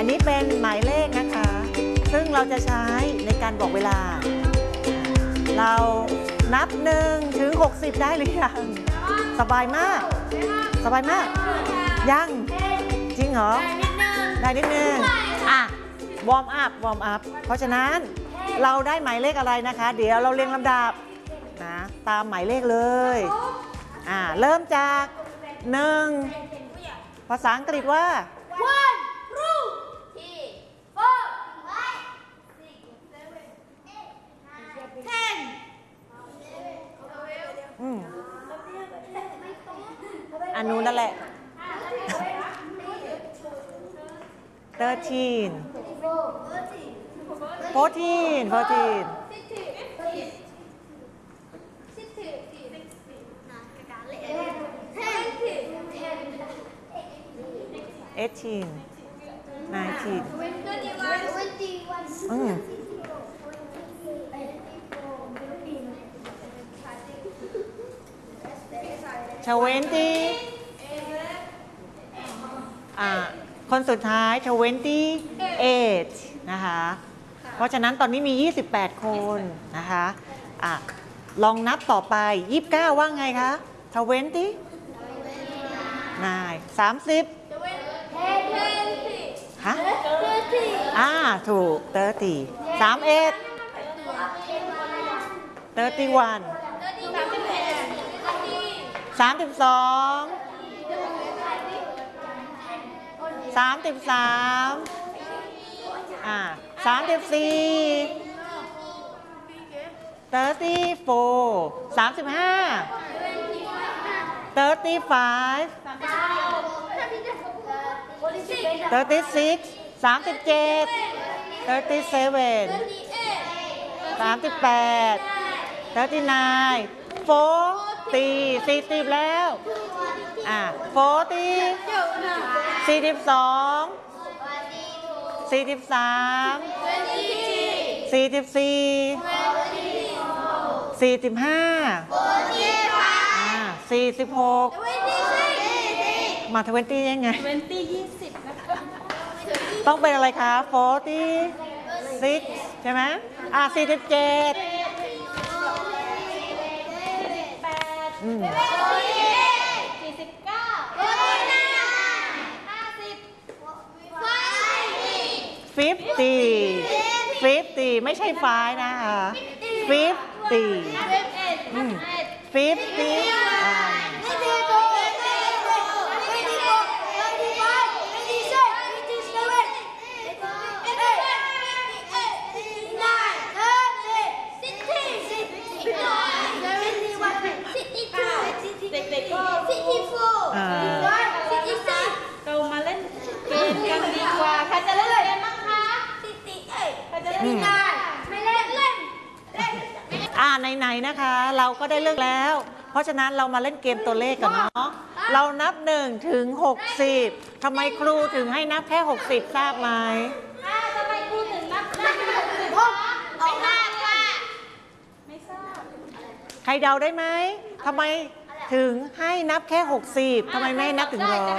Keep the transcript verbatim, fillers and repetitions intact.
นนี้เป็นหมายเลขนะคะซึ่งเราจะใช้ในการบอกเวลาเรานับหนึ่งถึงหกสิบได้หรือยังสบายมากสบายมากยังจริงเหรอได้นิดนึงอ่ะวอร์มอัพวอร์มอัพเพราะฉะนั้นเราได้หมายเลขอะไรนะคะเดี๋ยวเราเรียงลำดับนะตามหมายเลขเลยอ่าเริ่มจากหนึ่งภาษาอังกฤษว่า one two three four five six seven eight ten อืมอันนู้นนั่นแหละ thirteen fourteen fourteen eighteen nineteen อืมtwenty อ่าคนสุดท้าย twenty-eight นะคะเพราะฉะนั้นตอนนี้มียี่สิบแปดคนนะคะอ่ะลองนับต่อไปยี่สิบเก้าว่าไงคะtwenty นายสามสิบฮะอ่าถูกthirty สามเอ็ดthirty-oneสามสิบสองสามสิบสามอ่าสามสิบสี่thirty-fourสามสิบห้าthirty-five thirty-sixสามสิบเจ็ดthirty-sevenสามสิบแปดthirty-nine fortyสี่สิบแล้วอ่ะfortyสี่สิบสองสี่สิบสามสี่สิบสี่สี่สิบห้าอ่าสี่สิบหกมาทเวนตี้ยังไงทเวนตี้ยี่สิบนะคะต้องเป็นอะไรคะforty-sixใช่ไหมอ่าสี่สิบเจ็ดอืมสี่สิบเก้าห้าสิบ fifty fifty ไม่ใช่ไฟนะคะ fifty อืม fifty อ่าเด็กๆก็สี่สิบสี่สี่สิบสี่เรามาเล่นเกมกันดีกว่าใครจะเล่นเกมบ้างคะสี่สิบเอ็ดใครจะเล่นได้ไม่เล่นเล่นอ่าไหนๆนะคะเราก็ได้เลือกแล้วเพราะฉะนั้นเรามาเล่นเกมตัวเลขกันเนาะเรานับหนึ่งถึงหกสิบทำไมครูถึงให้นับแค่หกสิบทราบไหมทำไมครูถึงนับได้หกสิบคะไม่ทราบค่ะไม่ทราบใครเดาได้ไหมทำไมถึงให้นับแค่หกสิบทำไมไม่ให้นับถึงร้อย